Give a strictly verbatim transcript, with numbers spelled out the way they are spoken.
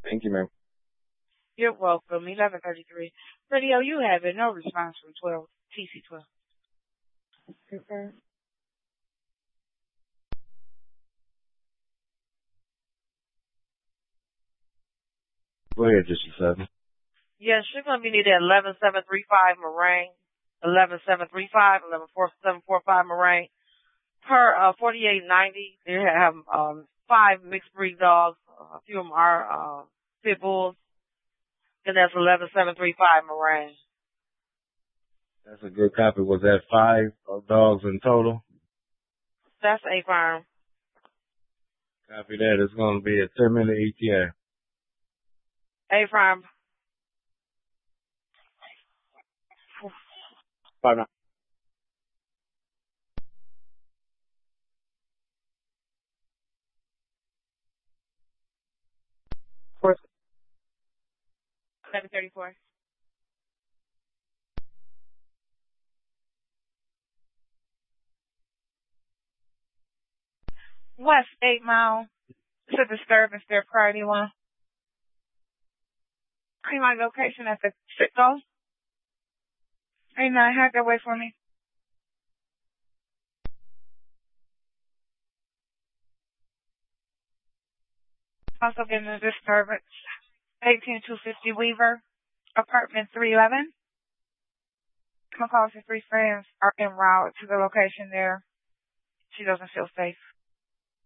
Thank you, ma'am. You're welcome. eleven thirty-three. Radio, you have it. No response from twelve. T C twelve. Confirm. Go ahead, District seven. Yes, you're going to be needed at eleven seven three five Moraine, eleven seven three five, eleven four seven four five Moraine. Per uh, forty-eight ninety, they have um, five mixed breed dogs. A few of them are uh, pit bulls. And that's eleven seven three five Moraine. That's a good copy. Was that five uh, dogs in total? That's A Farm. Copy that. It's going to be a ten minute E T A. A Farm. Five nine. eleven thirty-four. West eight Mile. To disturbance there, priority one. Hey, my location at the Sitco. Hey, nine, hack that way for me. Also getting a disturbance. eighteen two fifty Weaver, apartment three eleven. My calls and three friends are en route to the location there. She doesn't feel safe.